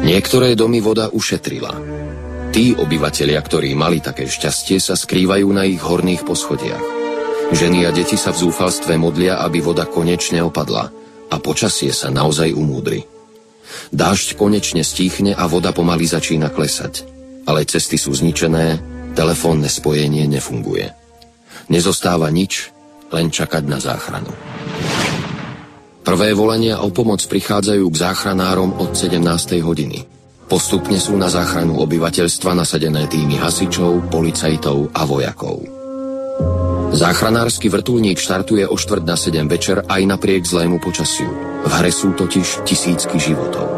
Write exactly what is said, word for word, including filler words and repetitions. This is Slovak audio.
Niektoré domy voda ušetrila. Tí obyvatelia, ktorí mali také šťastie, sa skrývajú na ich horných poschodiach. Ženy a deti sa v zúfalstve modlia, aby voda konečne opadla a počasie sa naozaj umúdri. Dážď konečne stíchne a voda pomaly začína klesať. Ale cesty sú zničené, telefónne spojenie nefunguje. Nezostáva nič, len čakať na záchranu. Prvé volania o pomoc prichádzajú k záchranárom od sedemnástej hodiny. Postupne sú na záchranu obyvateľstva nasadené týmy hasičov, policajtov a vojakov. Záchranársky vrtuľník štartuje o štvrť na sedem večer aj napriek zlému počasiu. V hre sú totiž tisícky životov.